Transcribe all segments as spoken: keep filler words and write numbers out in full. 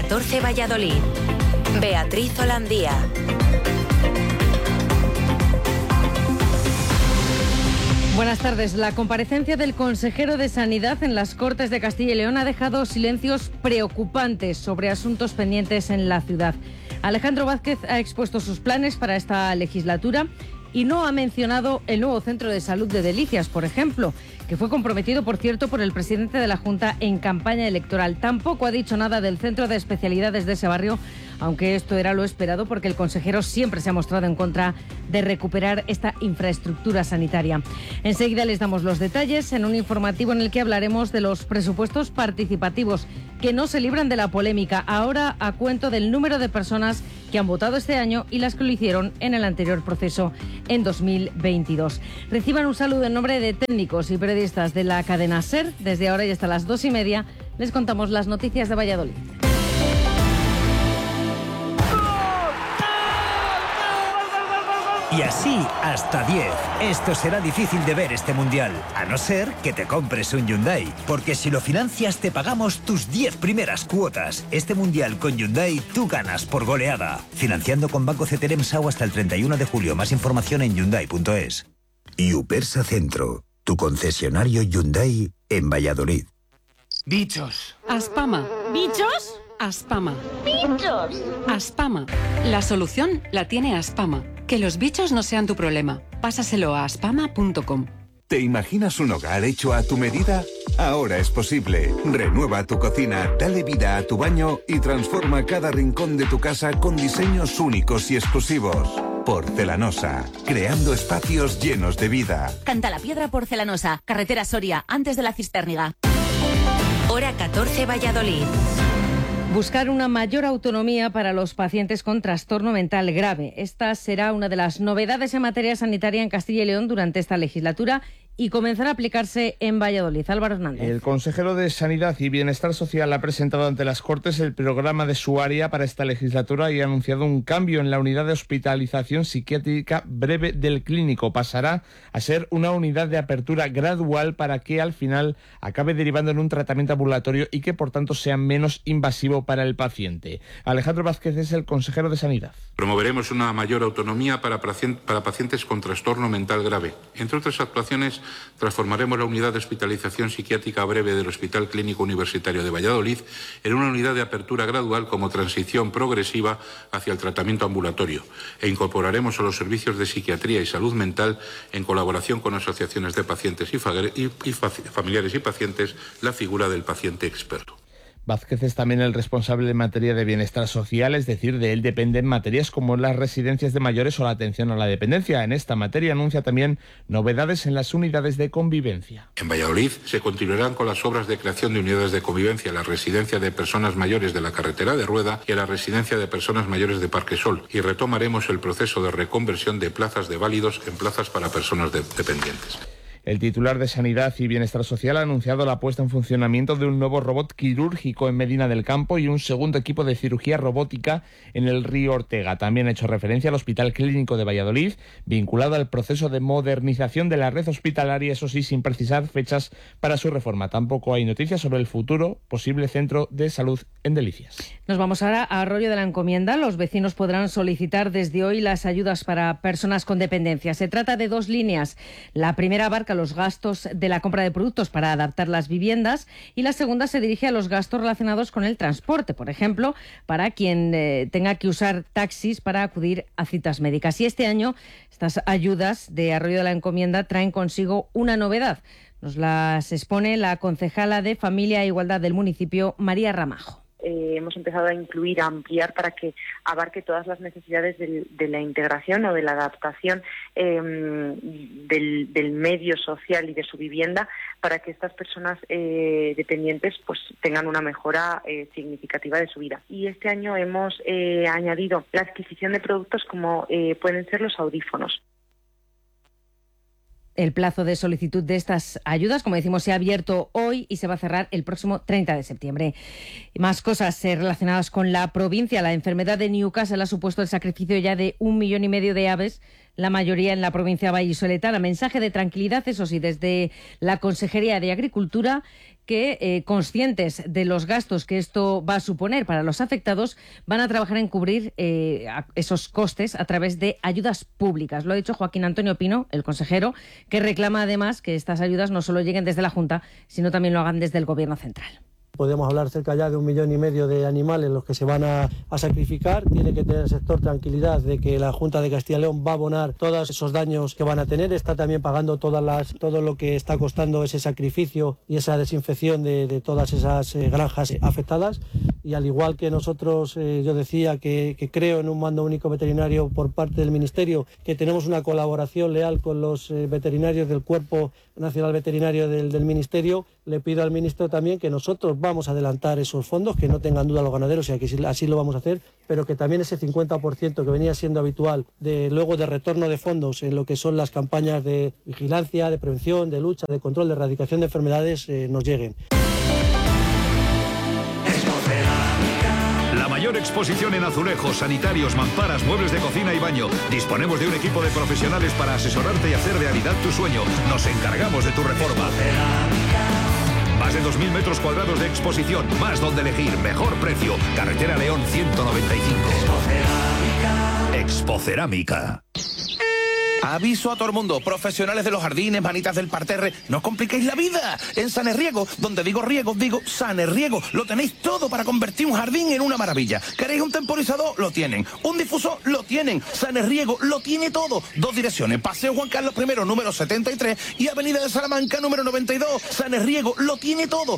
catorce Valladolid. Beatriz Holandía. Buenas tardes. La comparecencia del consejero de Sanidad en las Cortes de Castilla y León ha dejado silencios preocupantes sobre asuntos pendientes en la ciudad. Alejandro Vázquez ha expuesto sus planes para esta legislatura y no ha mencionado el nuevo centro de salud de Delicias, por ejemplo, que fue comprometido, por cierto, por el presidente de la Junta en campaña electoral. Tampoco ha dicho nada del centro de especialidades de ese barrio, aunque esto era lo esperado porque el consejero siempre se ha mostrado en contra de recuperar esta infraestructura sanitaria. Enseguida les damos los detalles en un informativo en el que hablaremos de los presupuestos participativos que no se libran de la polémica, ahora a cuento del número de personas que han votado este año y las que lo hicieron en el anterior proceso en dos mil veintidós. Reciban un saludo en nombre de técnicos y periodistas de la cadena SER. Desde ahora y hasta las dos y media les contamos las noticias de Valladolid. Y así hasta diez. Esto será difícil de ver este mundial, a no ser que te compres un Hyundai. Porque si lo financias te pagamos tus diez primeras cuotas. Este mundial con Hyundai tú ganas por goleada. Financiando con Banco Ceterem S A U hasta el treinta y uno de julio. Más información en hyundai punto es. Yupersa Centro, tu concesionario Hyundai en Valladolid. Bichos. Aspama. ¿Bichos? Aspama. ¡Bichos! Aspama. La solución la tiene Aspama. Que los bichos no sean tu problema. Pásaselo a aspama punto com. ¿Te imaginas un hogar hecho a tu medida? Ahora es posible. Renueva tu cocina, dale vida a tu baño y transforma cada rincón de tu casa con diseños únicos y exclusivos. Porcelanosa, creando espacios llenos de vida. Cantalapiedra Porcelanosa, carretera Soria, antes de la Cistérniga. Hora catorce Valladolid. Buscar una mayor autonomía para los pacientes con trastorno mental grave. Esta será una de las novedades en materia sanitaria en Castilla y León durante esta legislatura y comenzará a aplicarse en Valladolid. Álvaro Hernández. El consejero de Sanidad y Bienestar Social ha presentado ante las Cortes el programa de su área para esta legislatura y ha anunciado un cambio en la unidad de hospitalización psiquiátrica breve del clínico. Pasará a ser una unidad de apertura gradual para que al final acabe derivando en un tratamiento ambulatorio y que por tanto sea menos invasivo para el paciente. Alejandro Vázquez es el consejero de Sanidad. Promoveremos una mayor autonomía para pacientes con trastorno mental grave. Entre otras actuaciones, transformaremos la unidad de hospitalización psiquiátrica breve del Hospital Clínico Universitario de Valladolid en una unidad de apertura gradual como transición progresiva hacia el tratamiento ambulatorio e incorporaremos a los servicios de psiquiatría y salud mental, en colaboración con asociaciones de pacientes y, y, y familiares y pacientes, la figura del paciente experto. Vázquez es también el responsable en materia de bienestar social, es decir, de él dependen materias como las residencias de mayores o la atención a la dependencia. En esta materia anuncia también novedades en las unidades de convivencia. En Valladolid se continuarán con las obras de creación de unidades de convivencia en la residencia de personas mayores de la Carretera de Rueda y en la residencia de personas mayores de Parque Sol, y retomaremos el proceso de reconversión de plazas de válidos en plazas para personas de- dependientes. El titular de Sanidad y Bienestar Social ha anunciado la puesta en funcionamiento de un nuevo robot quirúrgico en Medina del Campo y un segundo equipo de cirugía robótica en el Río Ortega. También ha hecho referencia al Hospital Clínico de Valladolid, vinculado al proceso de modernización de la red hospitalaria, eso sí, sin precisar fechas para su reforma. Tampoco hay noticias sobre el futuro posible centro de salud en Delicias. Nos vamos ahora a Arroyo de la Encomienda. Los vecinos podrán solicitar desde hoy las ayudas para personas con dependencia. Se trata de dos líneas. La primera abarca los gastos de la compra de productos para adaptar las viviendas y la segunda se dirige a los gastos relacionados con el transporte, por ejemplo, para quien eh, tenga que usar taxis para acudir a citas médicas. Y este año estas ayudas de Arroyo de la Encomienda traen consigo una novedad. Nos las expone la concejala de Familia e Igualdad del municipio, María Ramajo. Eh, hemos empezado a incluir, a ampliar para que abarque todas las necesidades del, de la integración o de la adaptación eh, del, del medio social y de su vivienda, para que estas personas eh, dependientes pues tengan una mejora eh, significativa de su vida. Y este año hemos eh, añadido la adquisición de productos como eh, pueden ser los audífonos. El plazo de solicitud de estas ayudas, como decimos, se ha abierto hoy y se va a cerrar el próximo treinta de septiembre. Más cosas eh, relacionadas con la provincia. La enfermedad de Newcastle ha supuesto el sacrificio ya de un millón y medio de aves, la mayoría en la provincia vallisoletana. Mensaje de tranquilidad, eso sí, desde la Consejería de Agricultura, que, eh, conscientes de los gastos que esto va a suponer para los afectados, van a trabajar en cubrir eh, esos costes a través de ayudas públicas. Lo ha dicho Joaquín Antonio Pino, el consejero, que reclama además que estas ayudas no solo lleguen desde la Junta, sino también lo hagan desde el Gobierno central. Podemos hablar cerca ya de un millón y medio de animales los que se van a, a sacrificar. Tiene que tener el sector tranquilidad de que la Junta de Castilla y León va a abonar todos esos daños que van a tener. Está también pagando todas las, todo lo que está costando ese sacrificio y esa desinfección de, de todas esas eh, granjas afectadas. Y al igual que nosotros, eh, yo decía que, que creo en un mando único veterinario por parte del Ministerio, que tenemos una colaboración leal con los eh, veterinarios del Cuerpo Nacional Veterinario del, del Ministerio, le pido al Ministro también que nosotros vamos a adelantar esos fondos, que no tengan duda los ganaderos, y que así lo vamos a hacer, pero que también ese cincuenta por ciento que venía siendo habitual de luego de retorno de fondos en lo que son las campañas de vigilancia, de prevención, de lucha, de control, de erradicación de enfermedades, eh, nos lleguen. La mayor exposición en azulejos, sanitarios, mamparas, muebles de cocina y baño. Disponemos de un equipo de profesionales para asesorarte y hacer realidad tu sueño. Nos encargamos de tu reforma. Más de dos mil metros cuadrados de exposición, más donde elegir, mejor precio. Carretera León ciento noventa y cinco. Expocerámica. Aviso a todo el mundo, profesionales de los jardines, manitas del parterre, no os compliquéis la vida. En Sanerriego, donde digo riego, digo Sanerriego, lo tenéis todo para convertir un jardín en una maravilla. ¿Queréis un temporizador? Lo tienen. ¿Un difusor? Lo tienen. Sanerriego lo tiene todo. Dos direcciones, Paseo Juan Carlos primero, número setenta y tres, y Avenida de Salamanca, número noventa y dos. Sanerriego lo tiene todo.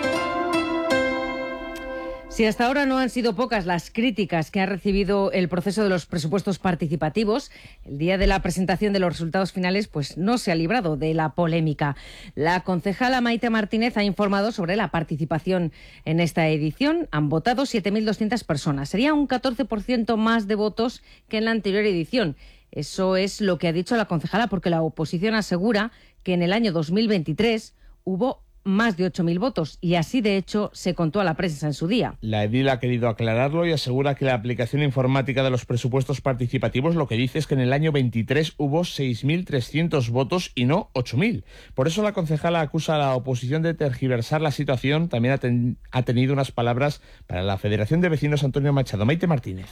Si hasta ahora no han sido pocas las críticas que ha recibido el proceso de los presupuestos participativos, el día de la presentación de los resultados finales pues no se ha librado de la polémica. La concejala Maite Martínez ha informado sobre la participación en esta edición. Han votado siete mil doscientas personas. Sería un catorce por ciento más de votos que en la anterior edición. Eso es lo que ha dicho la concejala, porque la oposición asegura que en el año dos mil veintitrés hubo más de ocho mil votos, y así de hecho se contó a la prensa en su día. La edil ha querido aclararlo y asegura que la aplicación informática de los presupuestos participativos lo que dice es que en el año veintitrés hubo seis mil trescientos votos y no ocho mil. Por eso la concejala acusa a la oposición de tergiversar la situación. También ha, ten, ha tenido unas palabras para la Federación de Vecinos Antonio Machado. Maite Martínez.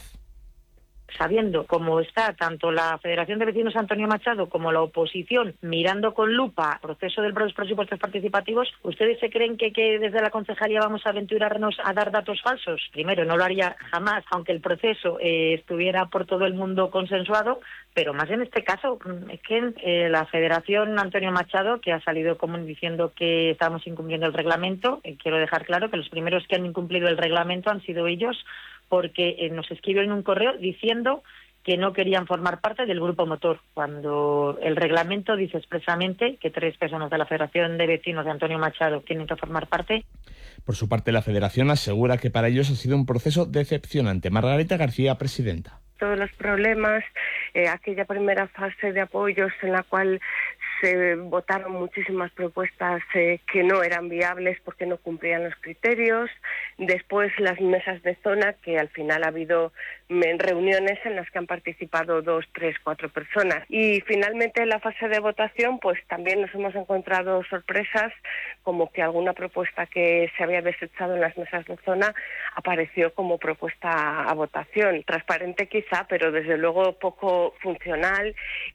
Sabiendo cómo está tanto la Federación de Vecinos Antonio Machado como la oposición mirando con lupa el proceso de los presupuestos participativos, ¿ustedes se creen que, que desde la concejalía vamos a aventurarnos a dar datos falsos? Primero, no lo haría jamás, aunque el proceso eh, estuviera por todo el mundo consensuado, pero más en este caso es que eh, la Federación Antonio Machado, que ha salido como diciendo que estamos incumpliendo el reglamento, eh, quiero dejar claro que los primeros que han incumplido el reglamento han sido ellos, porque eh, nos escribieron un correo diciendo que no querían formar parte del grupo motor, cuando el reglamento dice expresamente que tres personas de la Federación de Vecinos de Antonio Machado tienen que formar parte. Por su parte, la Federación asegura que para ellos ha sido un proceso decepcionante. Margarita García, presidenta. Todos los problemas, eh, aquella primera fase de apoyos en la cual se votaron muchísimas propuestas eh, que no eran viables porque no cumplían los criterios. Después las mesas de zona, que al final ha habido reuniones en las que han participado dos, tres, cuatro personas. Y finalmente en la fase de votación pues también nos hemos encontrado sorpresas, como que alguna propuesta que se había desechado en las mesas de zona apareció como propuesta a votación. Transparente quizá, pero desde luego poco funcional.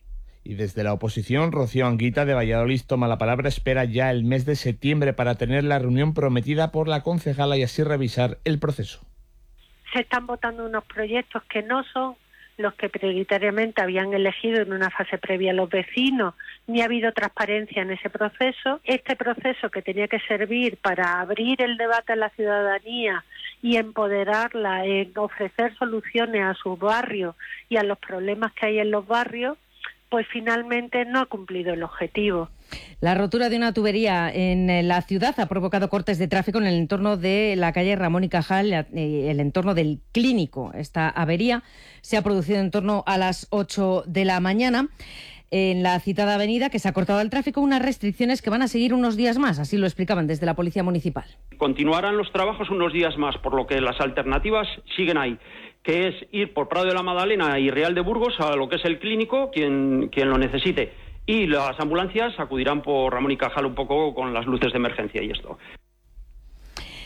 Y desde la oposición, Rocío Anguita de Valladolid toma la palabra. Espera ya el mes de septiembre para tener la reunión prometida por la concejala y así revisar el proceso. Se están votando unos proyectos que no son los que prioritariamente habían elegido en una fase previa los vecinos, ni ha habido transparencia en ese proceso. Este proceso, que tenía que servir para abrir el debate a la ciudadanía y empoderarla en ofrecer soluciones a su barrio y a los problemas que hay en los barrios, pues finalmente no ha cumplido el objetivo. La rotura de una tubería en la ciudad ha provocado cortes de tráfico en el entorno de la calle Ramón y Cajal, el entorno del Clínico. Esta avería se ha producido en torno a las ocho de la mañana. En la citada avenida, que se ha cortado el tráfico, unas restricciones que van a seguir unos días más, así lo explicaban desde la Policía Municipal. Continuarán los trabajos unos días más, por lo que las alternativas siguen ahí, que es ir por Prado de la Magdalena y Real de Burgos a lo que es el Clínico, quien, quien lo necesite. Y las ambulancias acudirán por Ramón y Cajal un poco con las luces de emergencia y esto.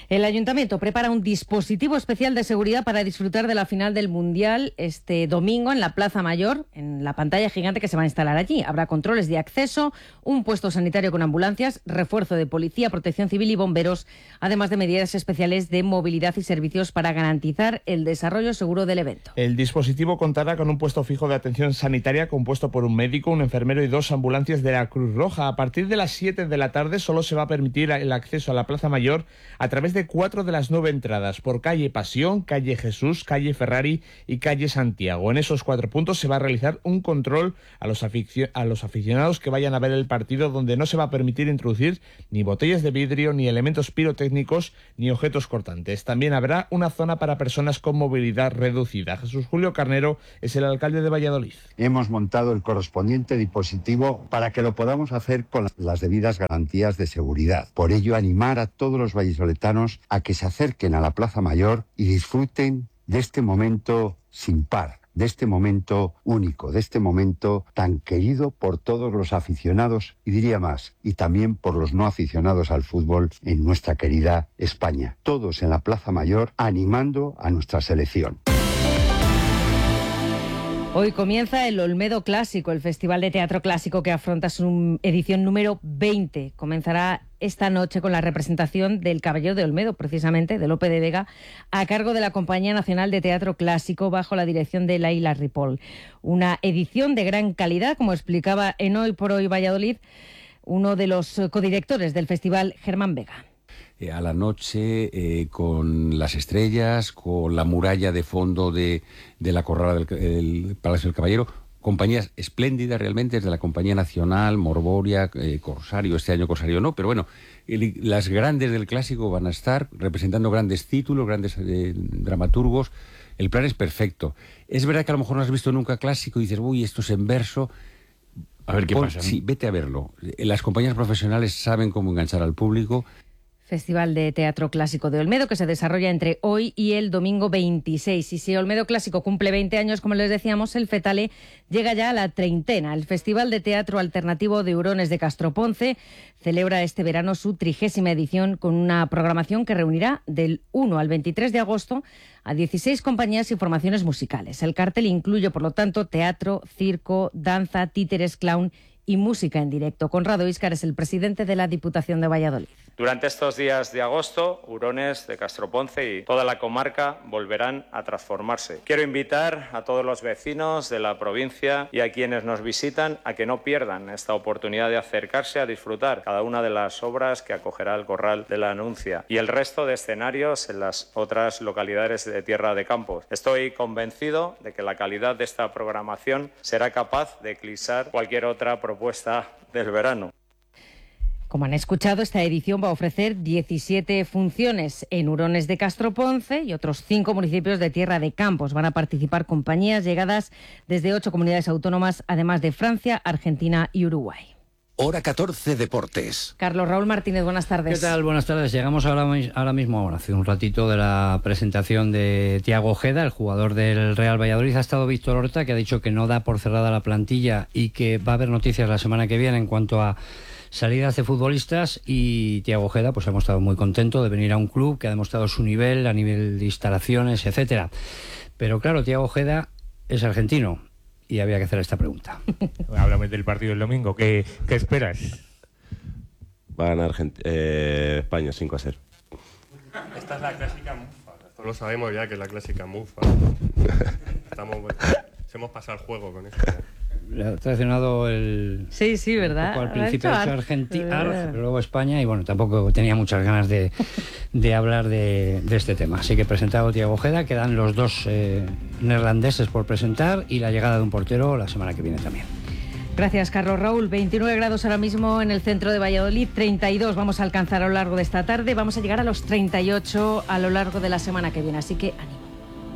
El Ayuntamiento prepara un dispositivo especial de seguridad para disfrutar de la final del Mundial este domingo en la Plaza Mayor, en la pantalla gigante que se va a instalar allí. Habrá controles de acceso, un puesto sanitario con ambulancias, refuerzo de policía, protección civil y bomberos, además de medidas especiales de movilidad y servicios para garantizar el desarrollo seguro del evento. El dispositivo contará con un puesto fijo de atención sanitaria compuesto por un médico, un enfermero y dos ambulancias de la Cruz Roja. A partir de las siete de la tarde solo se va a permitir el acceso a la Plaza Mayor a través de cuatro de las nueve entradas, por calle Pasión, calle Jesús, calle Ferrari y calle Santiago. En esos cuatro puntos se va a realizar un control a los, aficio- a los aficionados que vayan a ver el partido, donde no se va a permitir introducir ni botellas de vidrio, ni elementos pirotécnicos, ni objetos cortantes. También habrá una zona para personas con movilidad reducida. Jesús Julio Carnero es el alcalde de Valladolid. Hemos montado el correspondiente dispositivo para que lo podamos hacer con las debidas garantías de seguridad. Por ello, animar a todos los vallisoletanos a que se acerquen a la Plaza Mayor y disfruten de este momento sin par, de este momento único, de este momento tan querido por todos los aficionados, y diría más, y también por los no aficionados al fútbol en nuestra querida España. Todos en la Plaza Mayor animando a nuestra selección. Hoy comienza el Olmedo Clásico, el Festival de Teatro Clásico que afronta su edición número veinte. Comenzará esta noche con la representación del Caballero de Olmedo, precisamente, de Lope de Vega, a cargo de la Compañía Nacional de Teatro Clásico, bajo la dirección de Laila Ripoll. Una edición de gran calidad, como explicaba en Hoy por Hoy Valladolid uno de los codirectores del festival, Germán Vega. Eh, a la noche, eh, con las estrellas, con la muralla de fondo de, de la corrala del el Palacio del Caballero. Compañías espléndidas realmente, desde la Compañía Nacional, Morboria, eh, Corsario, este año Corsario no, pero bueno, el, las grandes del clásico van a estar representando grandes títulos, grandes eh, dramaturgos. El plan es perfecto. Es verdad que a lo mejor no has visto nunca clásico y dices, uy, esto es en verso. A ver qué Pon, pasa. Sí, vete a verlo. Las compañías profesionales saben cómo enganchar al público. Festival de Teatro Clásico de Olmedo, que se desarrolla entre hoy y el domingo veintiséis. Y si Olmedo Clásico cumple veinte años, como les decíamos, el FETALE llega ya a la treintena. El Festival de Teatro Alternativo de Hurones de Castroponce celebra este verano su trigésima edición, con una programación que reunirá del uno al veintitrés de agosto a dieciséis compañías y formaciones musicales. El cartel incluye, por lo tanto, teatro, circo, danza, títeres, clown y música en directo. Conrado Íscar es el presidente de la Diputación de Valladolid. Durante estos días de agosto, Hurones de Castroponce y toda la comarca volverán a transformarse. Quiero invitar a todos los vecinos de la provincia y a quienes nos visitan a que no pierdan esta oportunidad de acercarse a disfrutar cada una de las obras que acogerá el Corral de la Anuncia y el resto de escenarios en las otras localidades de Tierra de Campos. Estoy convencido de que la calidad de esta programación será capaz de eclipsar cualquier otra propuesta del verano. Como han escuchado, esta edición va a ofrecer diecisiete funciones en Hurones de Castroponce y otros cinco municipios de Tierra de Campos. Van a participar compañías llegadas desde ocho comunidades autónomas, además de Francia, Argentina y Uruguay. Hora catorce Deportes. Carlos Raúl Martínez, buenas tardes. ¿Qué tal? Buenas tardes. Llegamos ahora, ahora mismo, ahora, hace un ratito, de la presentación de Thiago Ojeda, el jugador del Real Valladolid. Ha estado Víctor Horta, que ha dicho que no da por cerrada la plantilla y que va a haber noticias la semana que viene en cuanto a salidas de futbolistas, y Thiago Ojeda pues ha mostrado muy contento de venir a un club que ha demostrado su nivel a nivel de instalaciones, etcétera. Pero claro, Thiago Ojeda es argentino y había que hacer esta pregunta. Háblame del partido del domingo. ¿Qué, qué esperas? Va a ganar Argent- eh, España cinco a cero. Esta es la clásica mufa. Esto lo sabemos ya, que es la clásica mufa. Estamos, hemos pasado el juego con esto. Le ha traicionado el... Sí, sí, ¿verdad? Al principio ha hecho hecho Argentina, Ar- pero luego España, y bueno, tampoco tenía muchas ganas de, de hablar de, de este tema. Así que presentado Thiago Ojeda, quedan los dos eh, neerlandeses por presentar y la llegada de un portero la semana que viene también. Gracias, Carlos Raúl. veintinueve grados ahora mismo en el centro de Valladolid, treinta y dos vamos a alcanzar a lo largo de esta tarde, vamos a llegar a los treinta y ocho a lo largo de la semana que viene, así que ánimo.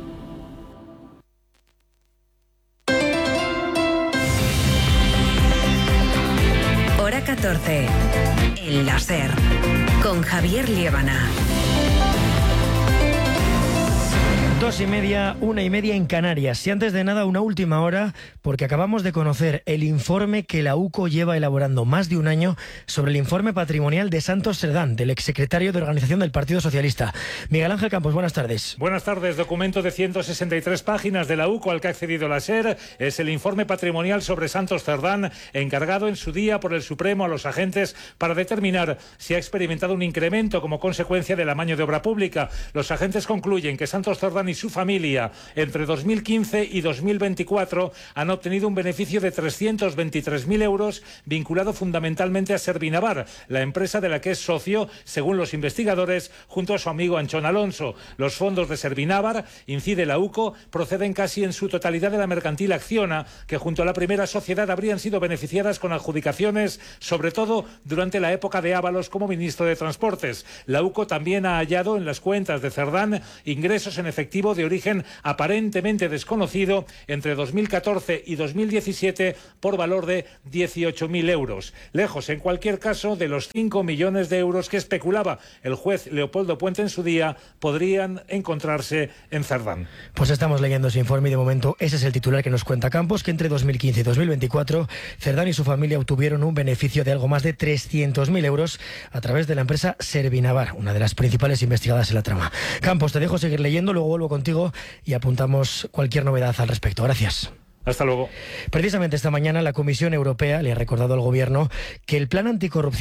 Hora catorce. El láser. Con Javier Liébana. dos Dos y media, una y media en Canarias. Y antes de nada, una última hora, porque acabamos de conocer el informe que la U C O lleva elaborando más de un año sobre el informe patrimonial de Santos Cerdán, del exsecretario de Organización del Partido Socialista. Miguel Ángel Campos, buenas tardes. Buenas tardes. Documento de ciento sesenta y tres páginas de la U C O al que ha accedido la SER. Es el informe patrimonial sobre Santos Cerdán, encargado en su día por el Supremo a los agentes para determinar si ha experimentado un incremento como consecuencia del amaño de obra pública. Los agentes concluyen que Santos Cerdán y su familia entre dos mil quince y dos mil veinticuatro han obtenido un beneficio de trescientos veintitrés mil euros vinculado fundamentalmente a Servinavar, la empresa de la que es socio, según los investigadores, junto a su amigo Anchón Alonso. Los fondos de Servinavar, incide la U C O, proceden casi en su totalidad de la mercantil Acciona, que junto a la primera sociedad habrían sido beneficiadas con adjudicaciones, sobre todo durante la época de Ábalos como ministro de Transportes. La U C O también ha hallado en las cuentas de Cerdán ingresos en efectivo de origen aparentemente desconocido entre dos mil catorce y dos mil diecisiete por valor de dieciocho mil euros. Lejos, en cualquier caso, de los cinco millones de euros que especulaba el juez Leopoldo Puente en su día, podrían encontrarse en Cerdán. Pues estamos leyendo ese informe y de momento ese es el titular que nos cuenta Campos, que entre dos mil quince y dos mil veinticuatro Cerdán y su familia obtuvieron un beneficio de algo más de trescientos mil euros a través de la empresa Servinavar, una de las principales investigadas en la trama. Campos, te dejo seguir leyendo, luego vuelvo contigo y apuntamos cualquier novedad al respecto. Gracias. Hasta luego. Precisamente esta mañana la Comisión Europea le ha recordado al Gobierno que el plan anticorrupción